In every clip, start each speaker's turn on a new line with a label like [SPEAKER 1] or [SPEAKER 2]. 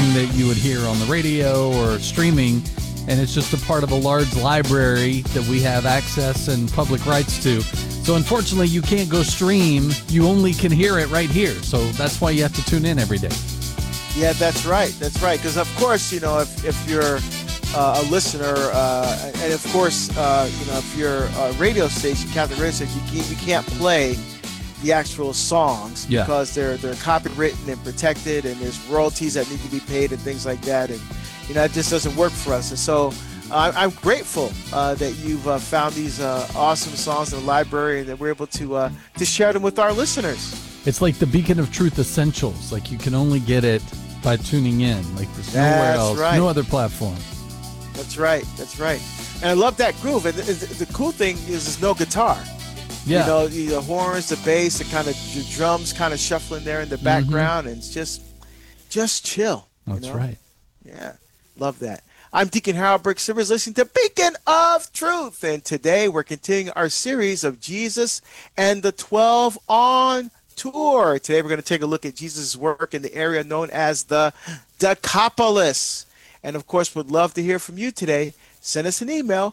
[SPEAKER 1] something that you would hear on the radio or streaming, and it's just a part of a large library that we have access and public rights to. So unfortunately, you can't go stream. You only can hear it right here. So that's why you have to tune in every day.
[SPEAKER 2] Yeah, that's right. That's right. Because, of course, if you're a listener, and, of course, if you're a radio station, Catholic radio station, you can't play the actual songs because they're copywritten and protected, and there's royalties that need to be paid and things like that. And, it just doesn't work for us. And so I'm grateful that you've found these awesome songs in the library and that we're able to share them with our listeners.
[SPEAKER 1] It's like the Beacon of Truth Essentials. Like, you can only get it by tuning in. Like, there's nowhere else, no other platform.
[SPEAKER 2] That's right. That's right. And I love that groove. And the cool thing is there's no guitar.
[SPEAKER 1] Yeah.
[SPEAKER 2] The horns, the bass, the drums kind of shuffling there in the background, and it's just chill.
[SPEAKER 1] That's right.
[SPEAKER 2] Yeah. Love that. I'm Deacon Harold Burke Sivers, listening to Beacon of Truth. And today we're continuing our series of Jesus and the 12 on tour. Today we're going to take a look at Jesus' work in the area known as the Decapolis. And, of course, would love to hear from you today. Send us an email,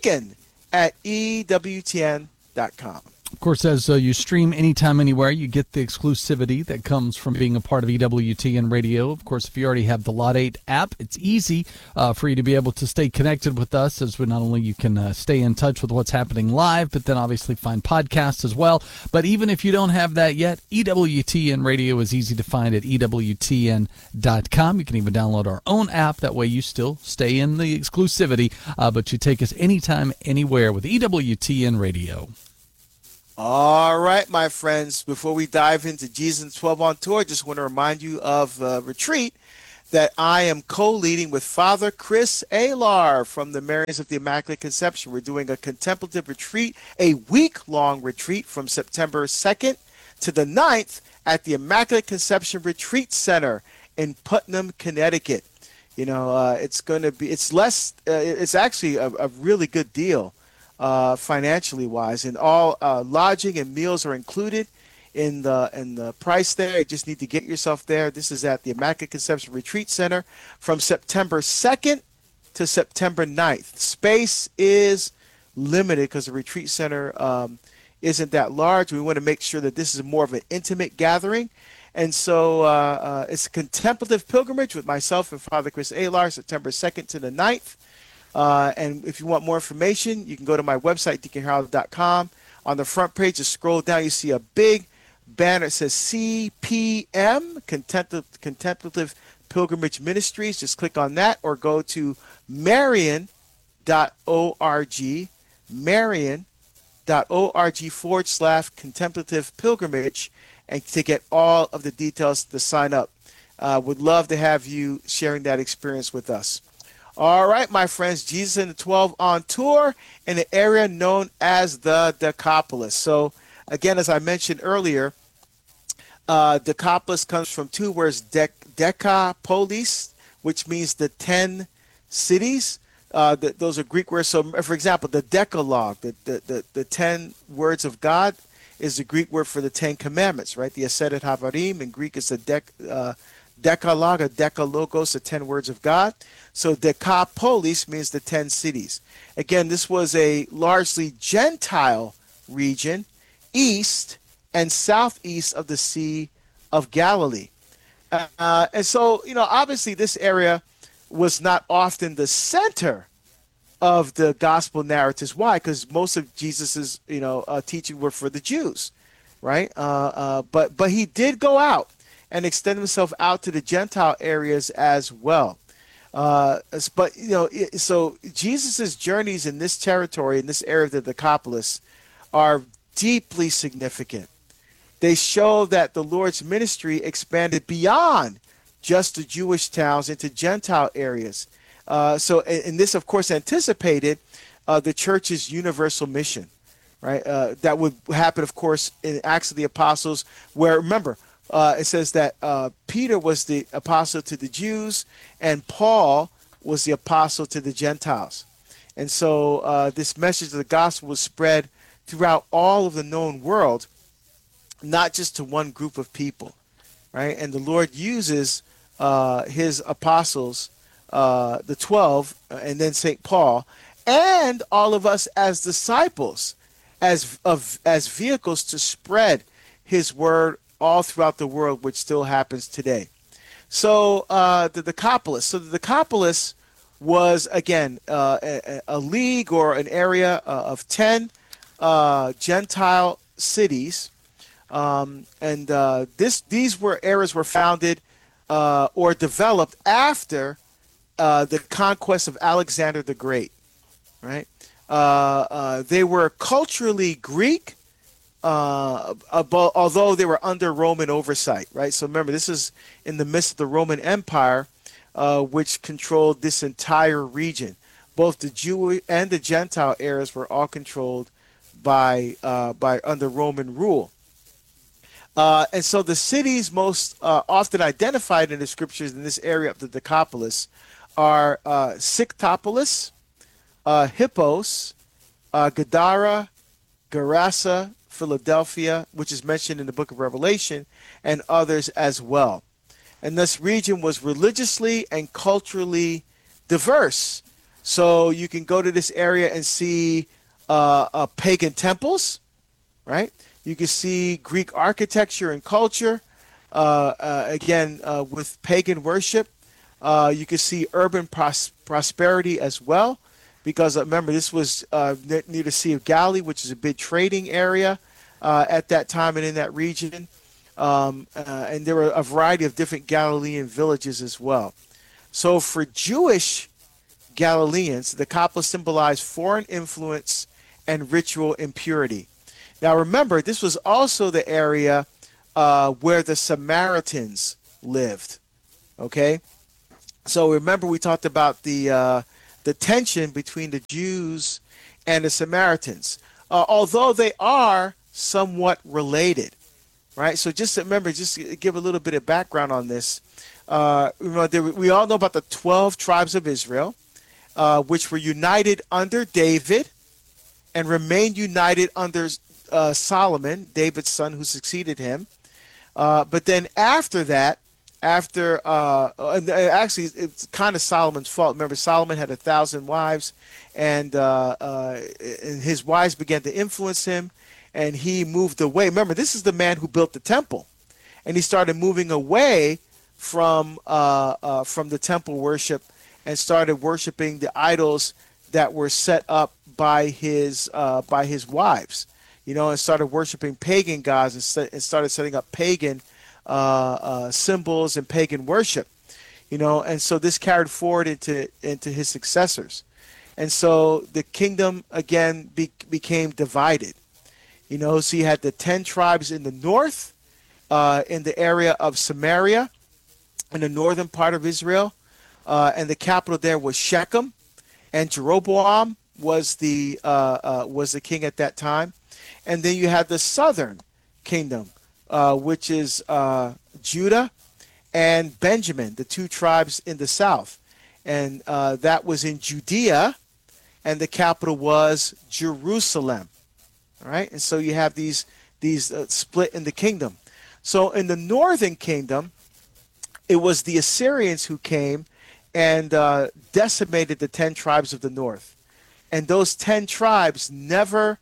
[SPEAKER 2] beacon@ewtn.com.
[SPEAKER 1] Of course, as you stream anytime, anywhere, you get the exclusivity that comes from being a part of EWTN Radio. Of course, if you already have the Lot 8 app, it's easy for you to be able to stay connected with us, as we not only you can stay in touch with what's happening live, but then obviously find podcasts as well. But even if you don't have that yet, EWTN Radio is easy to find at EWTN.com. You can even download our own app. That way you still stay in the exclusivity, but you take us anytime, anywhere with EWTN Radio.
[SPEAKER 2] All right, my friends, before we dive into Jesus and 12 on Tour, I just want to remind you of a retreat that I am co-leading with Father Chris Alar from the Marians of the Immaculate Conception. We're doing a contemplative retreat, a week-long retreat from September 2nd to the 9th at the Immaculate Conception Retreat Center in Putnam, Connecticut. It's going to be, it's actually a really good deal. Financially wise, and all lodging and meals are included in the price there. You just need to get yourself there. This is at the Immaculate Conception Retreat Center from September 2nd to September 9th. Space is limited because the retreat center isn't that large. We want to make sure that this is more of an intimate gathering. And so it's a contemplative pilgrimage with myself and Father Chris Alar, September 2nd to the 9th. And if you want more information, you can go to my website, deaconharold.com. On the front page, just scroll down, you see a big banner. It says CPM, Contemplative Pilgrimage Ministries. Just click on that, or go to Marian.org, Marian.org/contemplative pilgrimage, and to get all of the details to sign up. Would love to have you sharing that experience with us. All right, my friends, Jesus and the 12 on tour in the area known as the Decapolis. So, again, as I mentioned earlier, Decapolis comes from two words, decapolis, which means the 10 cities. Those are Greek words. So, for example, the Decalogue, the 10 words of God, is the Greek word for the 10 commandments, right? The Aseret Havarim in Greek is the Decalogue, Decalogos, the 10 words of God. So Decapolis means the 10 cities. Again, this was a largely Gentile region, east and southeast of the Sea of Galilee. And so, obviously this area was not often the center of the gospel narratives. Why? Because most of Jesus's, teaching were for the Jews, right? But he did go out and extend himself out to the Gentile areas as well. So Jesus's journeys in this territory, in this area of the Decapolis, are deeply significant. They show that the Lord's ministry expanded beyond just the Jewish towns into Gentile areas. And this, of course, anticipated the church's universal mission, right? That would happen, of course, in Acts of the Apostles, where, remember, it says that Peter was the apostle to the Jews and Paul was the apostle to the Gentiles. And so this message of the gospel was spread throughout all of the known world, not just to one group of people, right? And the Lord uses his apostles, the 12, and then St. Paul, and all of us as disciples, as vehicles to spread his word all throughout the world, which still happens today. So the Decapolis. So the Decapolis was, again, a league or an area of 10 Gentile cities. And these were areas were founded or developed after the conquest of Alexander the Great, right? They were culturally Greek, although they were under Roman oversight, right? So remember, this is in the midst of the Roman Empire, which controlled this entire region. Both the Jew and the Gentile areas were all controlled by under Roman rule. And so the cities most often identified in the scriptures in this area of the Decapolis are Scythopolis, Hippos, Gadara, Gerasa, Philadelphia, which is mentioned in the book of Revelation, and others as well. And this region was religiously and culturally diverse. So you can go to this area and see pagan temples, right? You can see Greek architecture and culture, again, with pagan worship. You can see urban prosperity as well, because remember, this was near the Sea of Galilee, which is a big trading area at that time and in that region. And there were a variety of different Galilean villages as well. So for Jewish Galileans, the Decapolis symbolized foreign influence and ritual impurity. Now remember, this was also the area where the Samaritans lived. Okay, so remember we talked about the tension between the Jews and the Samaritans, although they are somewhat related, right? So just remember, just to give a little bit of background on this. We all know about the 12 tribes of Israel, which were united under David and remained united under Solomon, David's son, who succeeded him. But then after that, actually, it's kind of Solomon's fault. Remember, Solomon had 1,000 wives, and his wives began to influence him, and he moved away. Remember, this is the man who built the temple, and he started moving away from the temple worship and started worshiping the idols that were set up by his wives. And started worshiping pagan gods and started setting up pagan symbols and pagan worship. And so this carried forward into his successors. And so the kingdom, again, became divided. So you had the 10 tribes in the north, in the area of Samaria, in the northern part of Israel. And the capital there was Shechem. And Jeroboam was the king at that time. And then you had the southern kingdom, which is Judah and Benjamin, the two tribes in the south. And that was in Judea, and the capital was Jerusalem. All right, and so you have these split in the kingdom. So in the northern kingdom, it was the Assyrians who came and decimated the 10 tribes of the north. And those 10 tribes never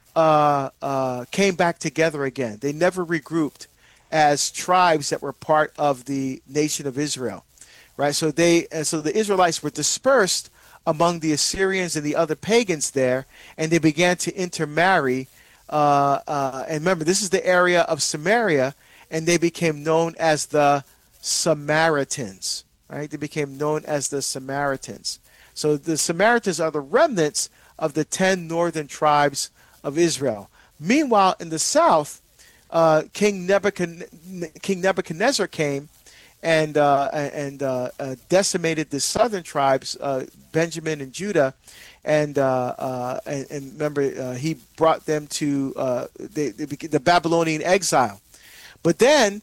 [SPEAKER 2] came back together again. They never regrouped as tribes that were part of the nation of Israel, right? So the Israelites were dispersed among the Assyrians and the other pagans there, and they began to intermarry. And remember, this is the area of Samaria, and they became known as the Samaritans, right? They became known as the Samaritans. So the Samaritans are the remnants of the 10 northern tribes of Israel. Meanwhile, in the south, King Nebuchadnezzar came and decimated the southern tribes, Benjamin and Judah, and remember, he brought them to the Babylonian exile. But then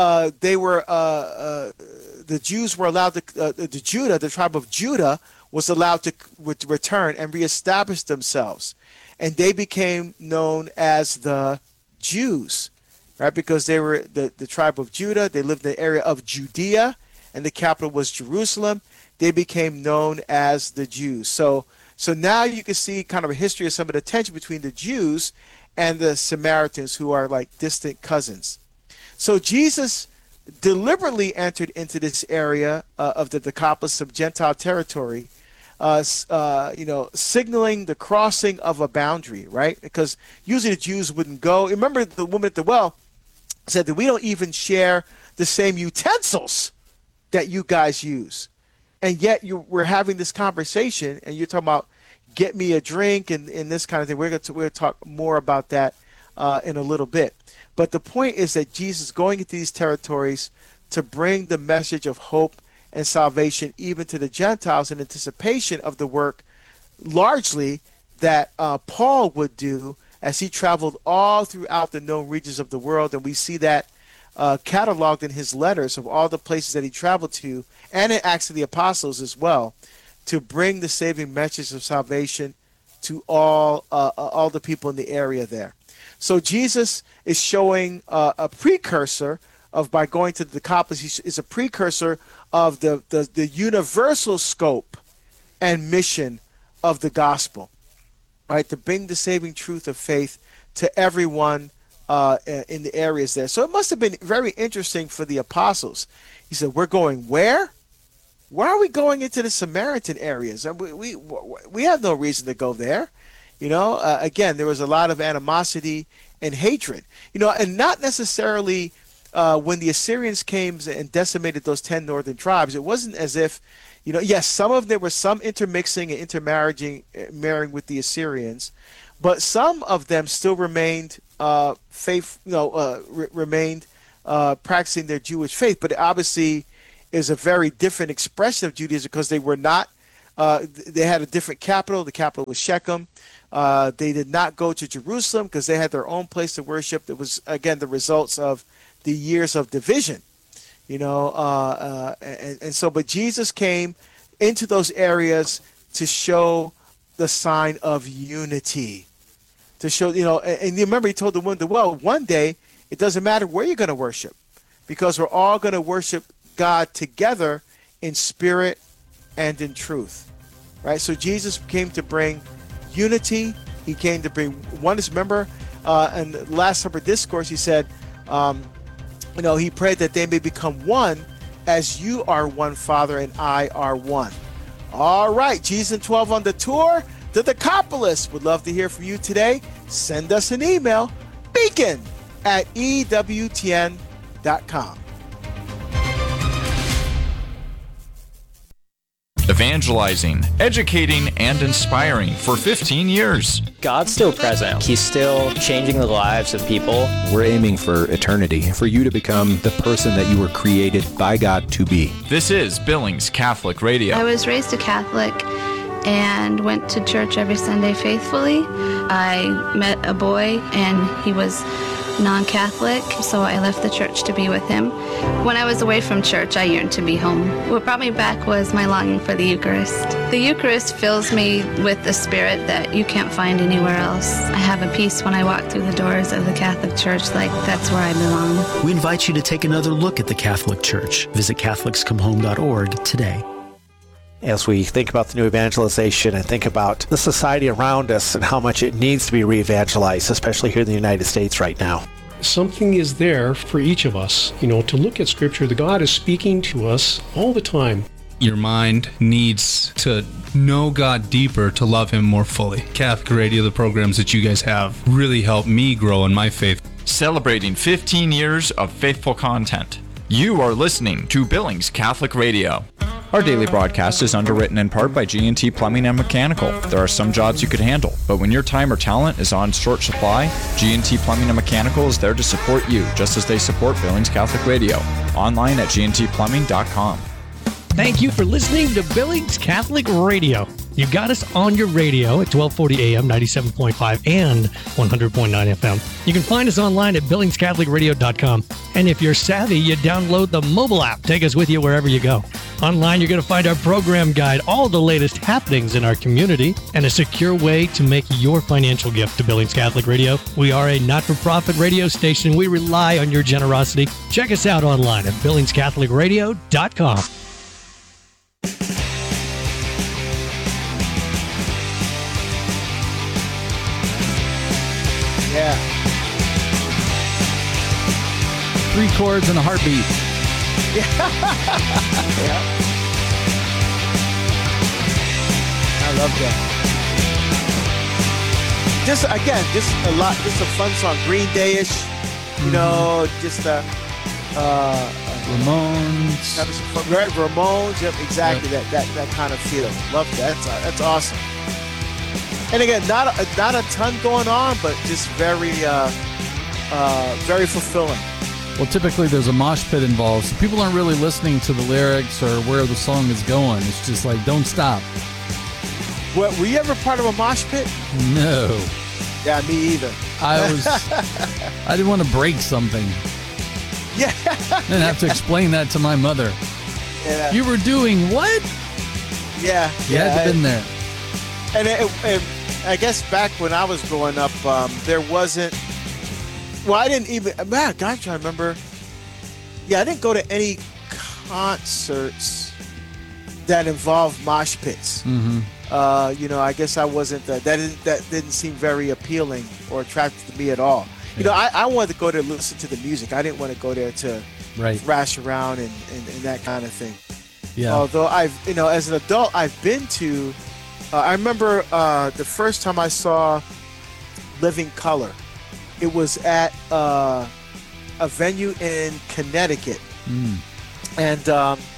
[SPEAKER 2] the Jews were allowed to, the tribe of Judah was allowed to return and reestablish themselves. And they became known as the Jews, right? Because they were the tribe of Judah. They lived in the area of Judea, and the capital was Jerusalem, they became known as the Jews. So now you can see kind of a history of some of the tension between the Jews and the Samaritans, who are like distant cousins. So Jesus deliberately entered into this area of the Decapolis of Gentile territory, signaling the crossing of a boundary, right? Because usually the Jews wouldn't go. Remember, the woman at the well said that we don't even share the same utensils that you guys use. And yet we're having this conversation, and you're talking about get me a drink and this kind of thing. We're going to talk more about that in a little bit. But the point is that Jesus is going into these territories to bring the message of hope and salvation even to the Gentiles in anticipation of the work largely that Paul would do as he traveled all throughout the known regions of the world. And we see that cataloged in his letters of all the places that he traveled to, and in Acts of the Apostles as well, to bring the saving message of salvation to all the people in the area there. So Jesus is showing a precursor of, by going to the Decapolis, he is a precursor of the universal scope and mission of the gospel, right? To bring the saving truth of faith to everyone in the areas there. So it must have been very interesting for the apostles. He said, we're going where? Why are we going into the Samaritan areas? We have no reason to go there. Again, there was a lot of animosity and hatred, and not necessarily when the Assyrians came and decimated those 10 northern tribes. It wasn't as if, yes, some of there was some intermixing and intermarrying with the Assyrians, but some of them still remained remained practicing their Jewish faith. But it obviously is a very different expression of Judaism, because they were not. They had a different capital. The capital was Shechem. They did not go to Jerusalem because they had their own place to worship. That was, again, the results of the years of division, but Jesus came into those areas to show the sign of unity, to show, and you remember he told the woman, well, one day it doesn't matter where you're going to worship, because we're all going to worship God together in spirit and in truth, right? So Jesus came to bring unity. He came to bring oneness. Remember, in the Last Supper discourse, he said, he prayed that they may become one as you are one, Father, and I are one. All right, Jesus and 12 on the tour, the Decapolis. Would love to hear from you today. Send us an email, beacon@ewtn.com.
[SPEAKER 3] Evangelizing, educating, and inspiring for 15 years.
[SPEAKER 4] God's still present. He's still changing the lives of people.
[SPEAKER 5] We're aiming for eternity, for you to become the person that you were created by God to be.
[SPEAKER 3] This is Billings Catholic Radio.
[SPEAKER 6] I was raised a Catholic and went to church every Sunday faithfully. I met a boy and he was non-Catholic, so I left the church to be with him. When I was away from church, I yearned to be home. What brought me back was my longing for the Eucharist. The Eucharist fills me with the spirit that you can't find anywhere else. I have a peace when I walk through the doors of the Catholic Church, like that's where I belong.
[SPEAKER 7] We invite you to take another look at the Catholic Church. Visit CatholicsComeHome.org today.
[SPEAKER 8] As we think about the new evangelization and think about the society around us and how much it needs to be re-evangelized, especially here in the United States right now.
[SPEAKER 9] Something is there for each of us, to look at Scripture. The God is speaking to us all the time.
[SPEAKER 10] Your mind needs to know God deeper to love Him more fully. Catholic Radio, the programs that you guys have, really helped me grow in my faith.
[SPEAKER 3] Celebrating 15 years of faithful content. You are listening to Billings Catholic Radio. Our daily broadcast is underwritten in part by G&T Plumbing and Mechanical. There are some jobs you could handle, but when your time or talent is on short supply, G&T Plumbing and Mechanical is there to support you, just as they support Billings Catholic Radio. Online at gntplumbing.com.
[SPEAKER 11] Thank you for listening to Billings Catholic Radio. You got us on your radio at 1240 AM, 97.5 and 100.9 FM. You can find us online at BillingsCatholicRadio.com. And if you're savvy, you download the mobile app. Take us with you wherever you go. Online, you're going to find our program guide, all the latest happenings in our community, and a secure way to make your financial gift to Billings Catholic Radio. We are a not-for-profit radio station. We rely on your generosity. Check us out online at BillingsCatholicRadio.com.
[SPEAKER 2] Yeah.
[SPEAKER 1] 3 chords and a heartbeat.
[SPEAKER 2] Yeah. I love that. Just a fun song, Green Day-ish, you know, just
[SPEAKER 1] Ramones.
[SPEAKER 2] Ramones, yep, exactly. Yep. That kind of feel. Love that. That's awesome. And again, not a ton going on, but just very fulfilling.
[SPEAKER 1] Well, typically there's a mosh pit involved, so people aren't really listening to the lyrics or where the song is going. It's just like, don't stop.
[SPEAKER 2] Were you ever part of a mosh pit?
[SPEAKER 1] No.
[SPEAKER 2] Yeah, me either.
[SPEAKER 1] I didn't want to break something.
[SPEAKER 2] Yeah.
[SPEAKER 1] I didn't have to explain that to my mother.
[SPEAKER 2] Yeah.
[SPEAKER 1] You were doing what?
[SPEAKER 2] Yeah.
[SPEAKER 1] You had to been there.
[SPEAKER 2] And I guess back when I was growing up, there wasn't. Well, I didn't even. Man, God, I'm trying to remember. Yeah, I didn't go to any concerts that involved mosh pits.
[SPEAKER 1] Mm-hmm.
[SPEAKER 2] I guess I wasn't. That didn't seem very appealing or attractive to me at all. You know, I wanted to go there to listen to the music. I didn't want to go there to thrash around and that kind of thing.
[SPEAKER 1] Yeah.
[SPEAKER 2] Although as an adult, I've been to. I remember the first time I saw Living Color. It was at a venue in Connecticut, and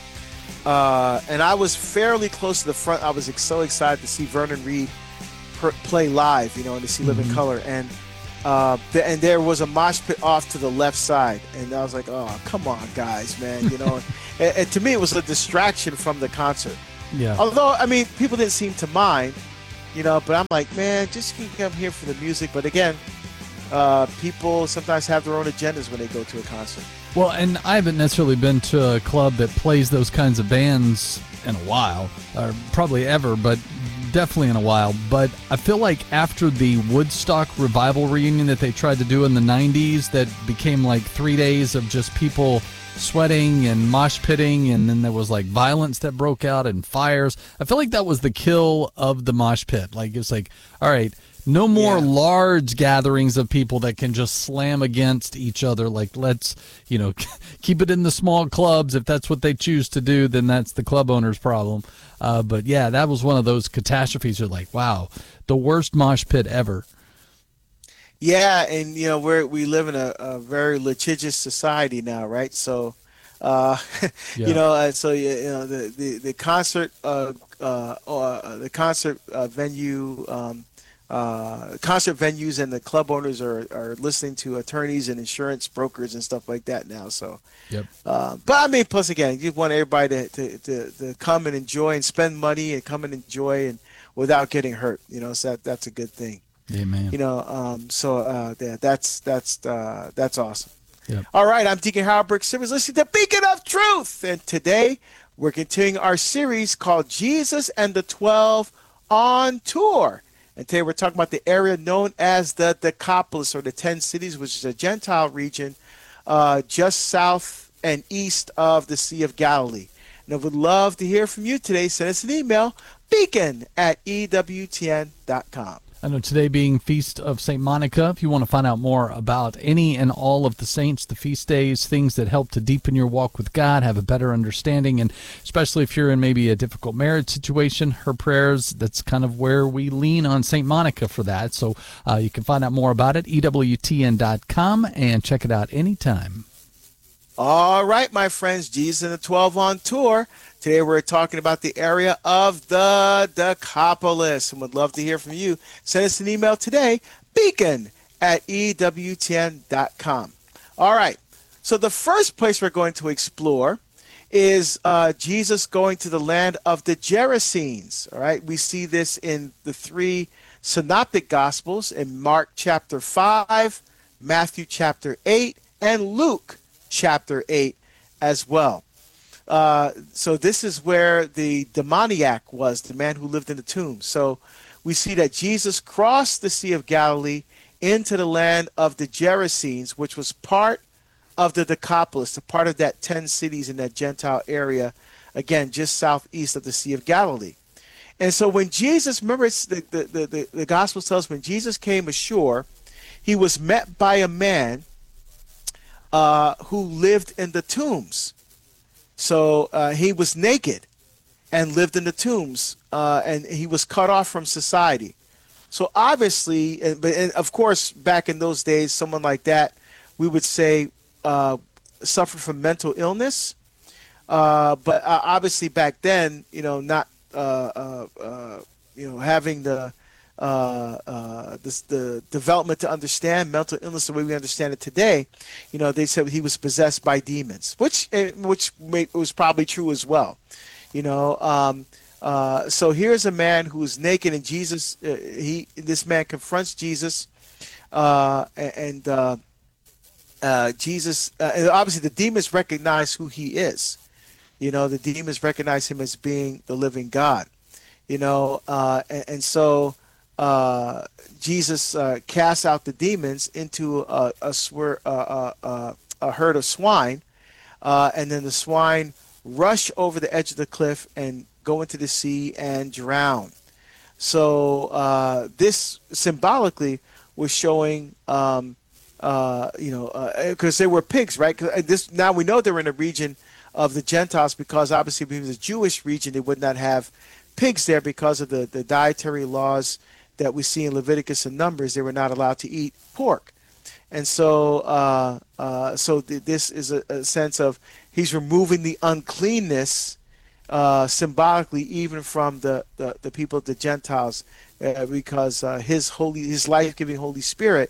[SPEAKER 2] I was fairly close to the front. I was so excited to see Vernon Reid play live, and to see Living Color, and there was a mosh pit off to the left side, and I was like, oh, come on, guys, man, and to me it was a distraction from the concert.
[SPEAKER 1] Yeah.
[SPEAKER 2] Although, I mean, people didn't seem to mind, but I'm like, man, just come here for the music. But again, people sometimes have their own agendas when they go to a concert.
[SPEAKER 1] Well, and I haven't necessarily been to a club that plays those kinds of bands in a while, or probably ever, but definitely in a while. But I feel like after the Woodstock revival reunion that they tried to do in the 90s, that became like 3 days of just people sweating and mosh pitting, and then there was like violence that broke out and fires. I feel like that was the kill of the mosh pit. Like, it's like, all right, no more large gatherings of people that can just slam against each other. Like, let's, keep it in the small clubs. If that's what they choose to do, then that's the club owner's problem. But yeah, that was one of those catastrophes. You're like, wow, the worst mosh pit ever.
[SPEAKER 2] Yeah, and we live in a very litigious society now, right? So, the concert venue. Concert venues and the club owners are listening to attorneys and insurance brokers and stuff like that now. So, but I mean, plus again, you want everybody to come and enjoy and spend money and come and enjoy and without getting hurt. So that's a good thing.
[SPEAKER 1] Amen.
[SPEAKER 2] That's awesome.
[SPEAKER 1] Yep.
[SPEAKER 2] All right, I'm Deacon Howard Brooks Simmons, listening to Beacon of Truth, and today we're continuing our series called Jesus and the 12 on Tour. And today we're talking about the area known as the Decapolis, or the 10 cities, which is a Gentile region just south and east of the Sea of Galilee. And I would love to hear from you today. Send us an email, beacon@ewtn.com.
[SPEAKER 1] I know today being Feast of St. Monica, if you want to find out more about any and all of the saints, the feast days, things that help to deepen your walk with God, have a better understanding, and especially if you're in maybe a difficult marriage situation, her prayers, that's kind of where we lean on St. Monica for that. So you can find out more about it, EWTN.com, and check it out anytime.
[SPEAKER 2] All right, my friends, Jesus and the 12 on Tour. Today we're talking about the area of the Decapolis, and would love to hear from you. Send us an email today, beacon@ewtn.com. All right, so the first place we're going to explore is Jesus going to the land of the Gerasenes. All right, we see this in the 3 synoptic gospels in Mark chapter 5, Matthew chapter 8, and Luke chapter 8 as well. So this is where the demoniac was, the man who lived in the tomb. So we see that Jesus crossed the Sea of Galilee into the land of the Gerasenes, which was part of the Decapolis, a part of that 10 cities in that Gentile area, again, just southeast of the Sea of Galilee. And so when Jesus, remember, it's the Gospel tells us when Jesus came ashore, he was met by a man who lived in the tombs. So he was naked and lived in the tombs, and he was cut off from society. So obviously, and of course, back in those days, someone like that, we would say, suffered from mental illness. But obviously back then, not having the development to understand mental illness the way we understand it today, they said he was possessed by demons, which was probably true as well. So here's a man who is naked, and Jesus, this man confronts Jesus, and Jesus, and obviously the demons recognize who he is. The demons recognize him as being the living God. And so Jesus casts out the demons into a herd of swine, and then the swine rush over the edge of the cliff and go into the sea and drown. So this symbolically was showing, because they were pigs, right? This now we know they're in a region of the Gentiles, because obviously if it was a Jewish region, they would not have pigs there because of the dietary laws that we see in Leviticus and Numbers. They were not allowed to eat pork. And so this is a sense of he's removing the uncleanness symbolically even from the people of the Gentiles, because his life-giving Holy Spirit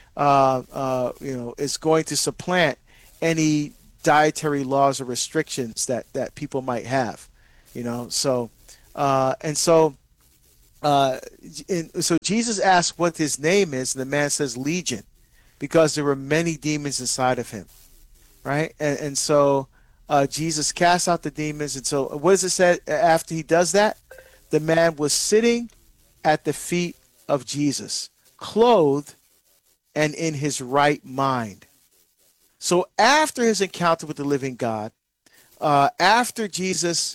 [SPEAKER 2] is going to supplant any dietary laws or restrictions that people might have, so Jesus asked what his name is, and the man says Legion, because there were many demons inside of him, right? And so Jesus casts out the demons. And so what does it say after he does that? The man was sitting at the feet of Jesus, clothed and in his right mind. So after his encounter with the living God, after Jesus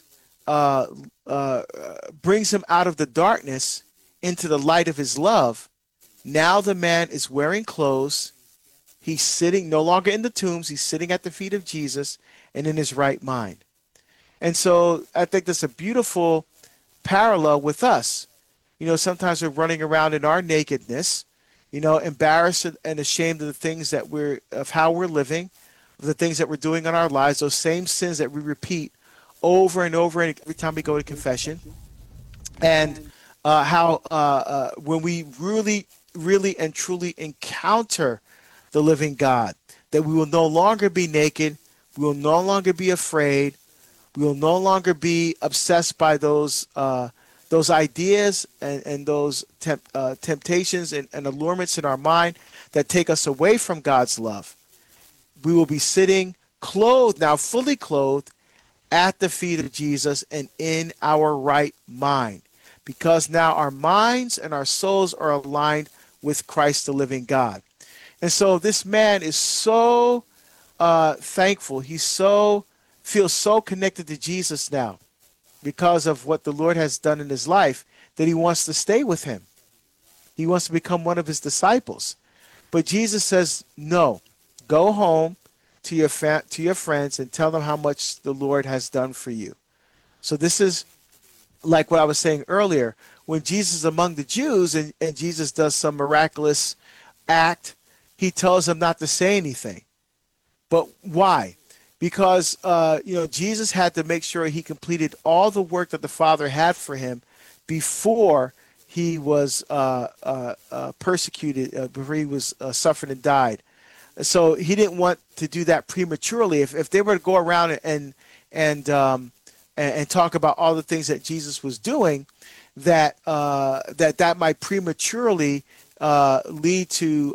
[SPEAKER 2] brings him out of the darkness into the light of his love, now the man is wearing clothes. He's sitting no longer in the tombs. He's sitting at the feet of Jesus and in his right mind. And so I think that's a beautiful parallel with us. Sometimes we're running around in our nakedness, embarrassed and ashamed of the things of how we're living, of the things that we're doing in our lives, those same sins that we repeat over and over and every time we go to confession. And how when we really, really and truly encounter the living God, that we will no longer be naked, we will no longer be afraid, we will no longer be obsessed by those ideas and those temptations and allurements in our mind that take us away from God's love. We will be sitting clothed, now fully clothed, at the feet of Jesus and in our right mind, because now our minds and our souls are aligned with Christ, the living God. And so this man is so thankful. He feels so connected to Jesus now because of what the Lord has done in his life, that he wants to stay with him. He wants to become one of his disciples. But Jesus says, no, go home to your friends and tell them how much the Lord has done for you. So this is like what I was saying earlier. When Jesus is among the Jews and Jesus does some miraculous act, he tells them not to say anything. But why? Because Jesus had to make sure he completed all the work that the Father had for him before he was persecuted, before he was suffered and died. So he didn't want to do that prematurely. If they were to go around and and talk about all the things that Jesus was doing, that might prematurely lead to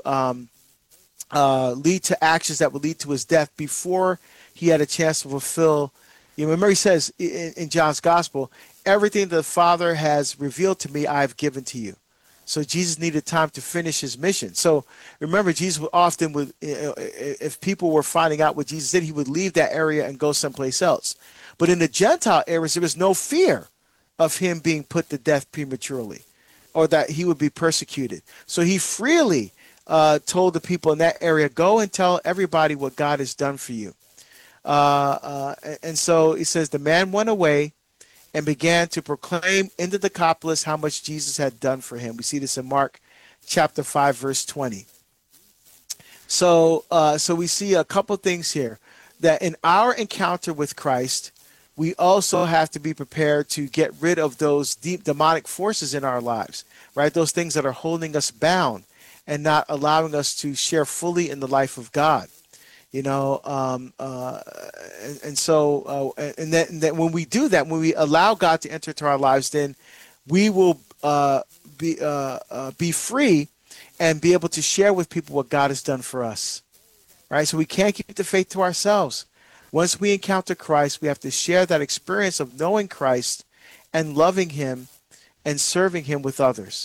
[SPEAKER 2] actions that would lead to his death before he had a chance to fulfill. You remember he says in John's Gospel, everything the Father has revealed to me, I've given to you. So Jesus needed time to finish his mission. So remember, Jesus often would, if people were finding out what Jesus did, he would leave that area and go someplace else. But in the Gentile areas, there was no fear of him being put to death prematurely, or that he would be persecuted. So he freely told the people in that area, go and tell everybody what God has done for you. And so he says, the man went away and began to proclaim in the Decapolis how much Jesus had done for him. We see this in Mark chapter 5, verse 20. So we see a couple things here, that in our encounter with Christ, we also have to be prepared to get rid of those deep demonic forces in our lives, right? Those things that are holding us bound and not allowing us to share fully in the life of God. And then when we do that, when we allow God to enter into our lives, then we will be free and be able to share with people what God has done for us, right? So we can't keep the faith to ourselves. Once we encounter Christ, we have to share that experience of knowing Christ and loving him and serving him with others,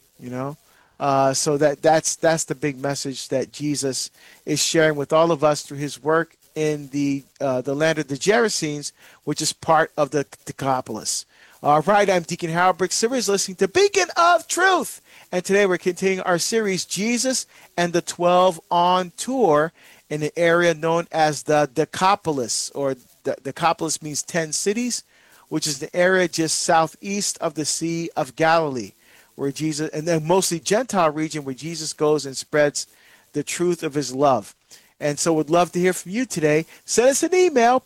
[SPEAKER 2] So that's the big message that Jesus is sharing with all of us through his work in the land of the Gerasenes, which is part of the Decapolis. All right, I'm Deacon Harold Brick Sivers, listening to Beacon of Truth. And today we're continuing our series, Jesus and the 12 on tour, in an area known as the Decapolis, or the Decapolis means 10 cities, which is the area just southeast of the Sea of Galilee, where Jesus, and then mostly Gentile region, where Jesus goes and spreads the truth of his love. And so would love to hear from you today. Send us an email,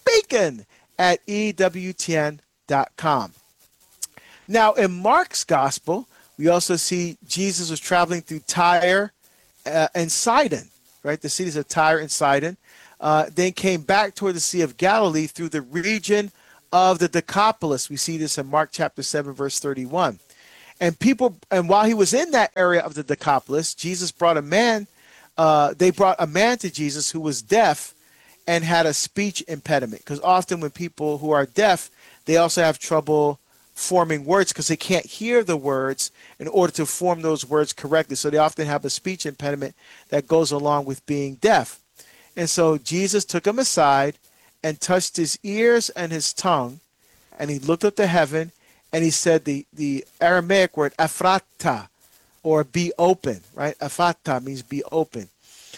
[SPEAKER 2] bacon@ewtn.com. Now, in Mark's gospel, we also see Jesus was traveling through Tyre and Sidon, right? The cities of Tyre and Sidon. Then came back toward the Sea of Galilee through the region of the Decapolis. We see this in Mark chapter 7, verse 31. And while he was in that area of the Decapolis, Jesus brought a man. They brought a man to Jesus who was deaf and had a speech impediment. Because often when people who are deaf, they also have trouble forming words because they can't hear the words in order to form those words correctly. So they often have a speech impediment that goes along with being deaf. And so Jesus took him aside and touched his ears and his tongue, and he looked up to heaven, and he said the Aramaic word ephrata, or be open, right? Ephata means be open.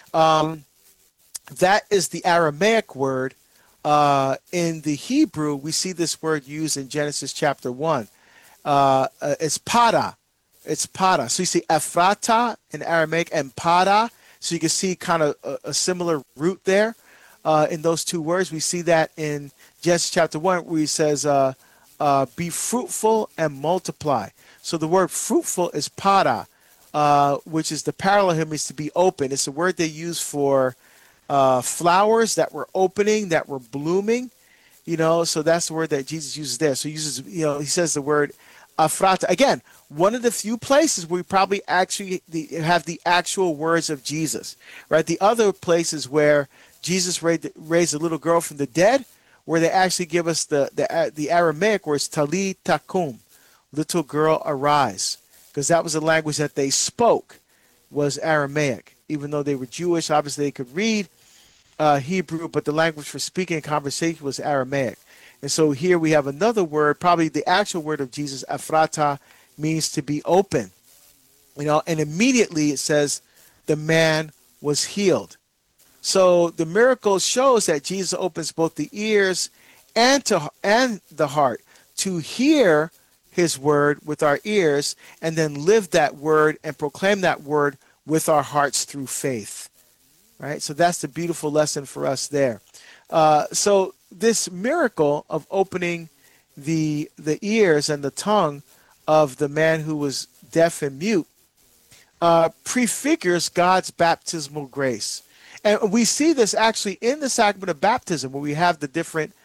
[SPEAKER 2] That is the Aramaic word. In the Hebrew, we see this word used in Genesis chapter 1. It's pada. It's pada. So you see Ephrata in Aramaic and pada. So you can see kind of a similar root there in those two words. We see that in Genesis chapter 1 where he says, be fruitful and multiply. So the word fruitful is pada, which is the parallel here means to be open. It's a word they use for flowers that were opening, that were blooming, so that's the word that Jesus uses there. So he uses, he says the word Ephrata. Again, one of the few places where we probably actually have the actual words of Jesus, right? The other places where Jesus raised a little girl from the dead, where they actually give us the Aramaic words Tali Takum, little girl arise, because that was the language that they spoke, was Aramaic. Even though they were Jewish, obviously they could read Hebrew, but the language for speaking and conversation was Aramaic. And so here we have another word, probably the actual word of Jesus, Ephrata, means to be open. And immediately it says the man was healed. So the miracle shows that Jesus opens both the ears and the heart to hear his word with our ears, and then live that word and proclaim that word with our hearts through faith, right? So that's the beautiful lesson for us there. So this miracle of opening the ears and the tongue of the man who was deaf and mute prefigures God's baptismal grace. And we see this actually in the sacrament of baptism, where we have the different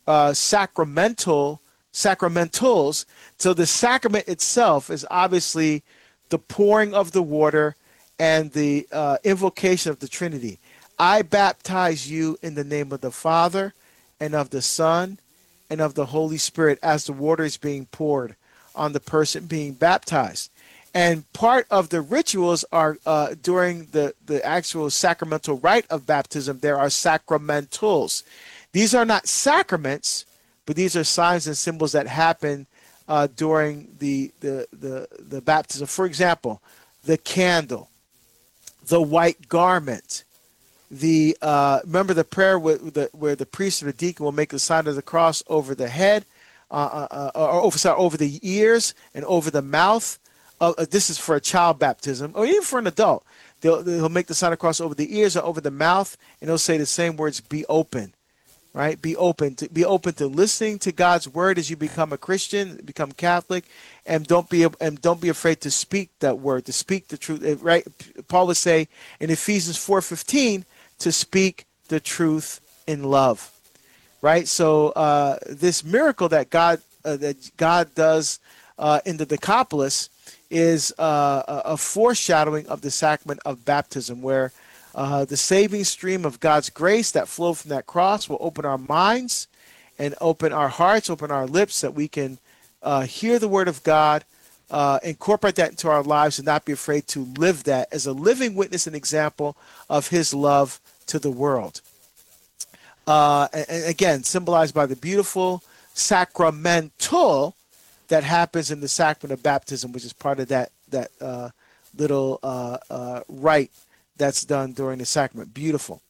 [SPEAKER 2] sacramentals. So the sacrament itself is obviously the pouring of the water and the invocation of the Trinity. I baptize you in the name of the Father and of the Son and of the Holy Spirit, as the water is being poured on the person being baptized. And part of the rituals are during the actual sacramental rite of baptism, there are sacramentals. These are not sacraments, but these are signs and symbols that happen during the baptism. For example, the candle, the white garment, the remember the prayer where the priest or the deacon will make the sign of the cross over the head, over the ears and over the mouth. This is for a child baptism, or even for an adult. They'll make the sign of the cross over the ears or over the mouth, and they'll say the same words: "Be open." Right? Be open to listening to God's word as you become a Christian, become Catholic, and don't be afraid to speak that word, to speak the truth. Right? Paul would say in Ephesians 4:15 to speak the truth in love. Right? So this miracle that God does in the Decapolis is a foreshadowing of the sacrament of baptism, where the saving stream of God's grace that flowed from that cross will open our minds and open our hearts, open our lips, that we can hear the word of God, incorporate that into our lives, and not be afraid to live that as a living witness and example of his love to the world. And again, symbolized by the beautiful sacramental that happens in the sacrament of baptism, which is part of that little rite that's done during the sacrament. Beautiful.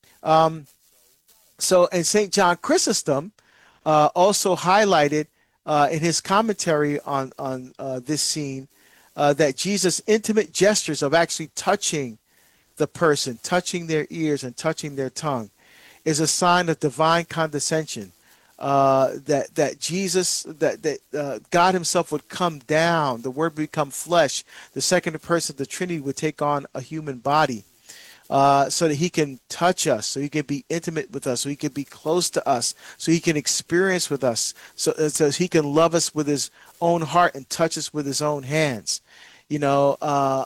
[SPEAKER 2] So, and St. John Chrysostom also highlighted in his commentary on this scene that Jesus' intimate gestures of actually touching the person, touching their ears and touching their tongue, is a sign of divine condescension. That Jesus, that God himself would come down, the word would become flesh, the second person of the Trinity would take on a human body, so that he can touch us, so he can be intimate with us, so he can be close to us, so he can experience with us, so he can love us with his own heart and touch us with his own hands. You know,